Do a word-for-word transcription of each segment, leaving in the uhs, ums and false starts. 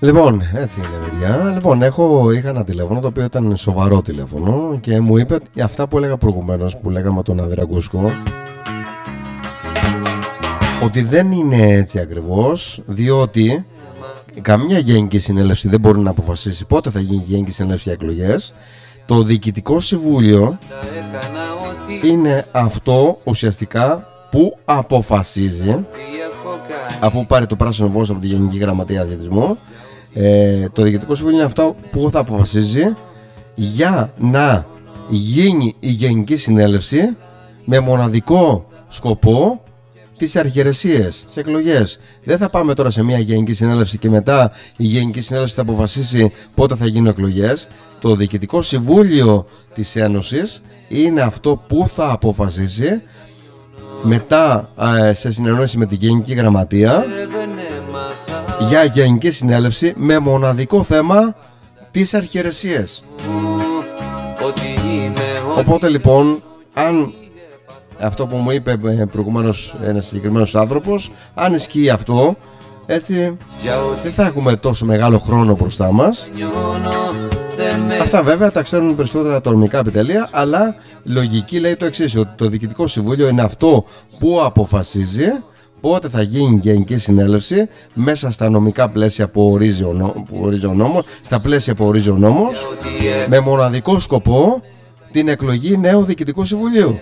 Λοιπόν, έτσι είναι, παιδιά. Λοιπόν, έχω, είχα ένα τηλέφωνο το οποίο ήταν σοβαρό τηλέφωνο και μου είπε αυτά που έλεγα προηγουμένως, που λέγαμε τον Ανδρεαγκούσκο, ότι δεν είναι έτσι ακριβώς, διότι καμία γενική συνέλευση δεν μπορεί να αποφασίσει πότε θα γίνει γενική συνέλευση για εκλογές. Το Διοικητικό Συμβούλιο είναι αυτό ουσιαστικά που αποφασίζει, αφού πάρει το πράσινο φως από τη Γενική Γραμματεία Αθλητισμού. Ε, το Διοικητικό Συμβούλιο είναι αυτό που θα αποφασίζει για να γίνει η Γενική Συνέλευση με μοναδικό σκοπό τις αρχιερεσίες, τις εκλογές. Δεν θα πάμε τώρα σε μια Γενική Συνέλευση και μετά η Γενική Συνέλευση θα αποφασίσει πότε θα γίνουν εκλογές. Το Διοικητικό Συμβούλιο της Ένωσης είναι αυτό που θα αποφασίσει μετά, σε συνεννόηση με την Γενική Γραμματεία, για Γενική Συνέλευση με μοναδικό θέμα τις αρχιερεσίες. Οπότε λοιπόν, αν αυτό που μου είπε προηγουμένως ένας συγκεκριμένος άνθρωπος, αν ισχύει αυτό, έτσι δεν θα έχουμε τόσο μεγάλο χρόνο μπροστά μας. Αυτά βέβαια τα ξέρουν περισσότερα τα ορμικά επιτελεία, αλλά λογική λέει το εξής, ότι το Διοικητικό Συμβούλιο είναι αυτό που αποφασίζει πότε θα γίνει Γενική Συνέλευση μέσα στα νομικά πλαίσια που ορίζει ο, νό, που ορίζει ο νόμος, στα πλαίσια που ορίζει ο νόμος, με μοναδικό σκοπό την εκλογή νέου Διοικητικού Συμβουλίου.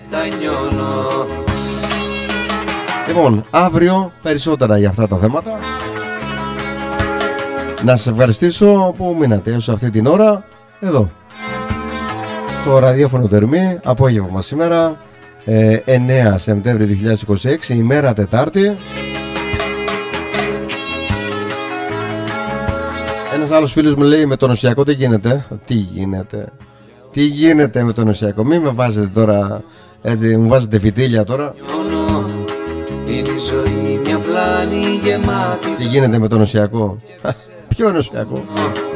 Λοιπόν, αύριο περισσότερα για αυτά τα θέματα. Να σας ευχαριστήσω που μείνατε έως αυτή την ώρα εδώ στο ραδιόφωνο Τερμή, απόγευμα σήμερα, ε, εννέα Σεπτέμβρη δύο χιλιάδες είκοσι έξι, ημέρα Τετάρτη. Ένας άλλος φίλος μου λέει, με το νοσιακό τι γίνεται? Τι γίνεται? Τι γίνεται με το νοσιακό? Μην με βάζετε τώρα έτσι, μου βάζετε φυτίλια τώρα. Τι γίνεται με το νοσιακό? Ποιο νοσιακό?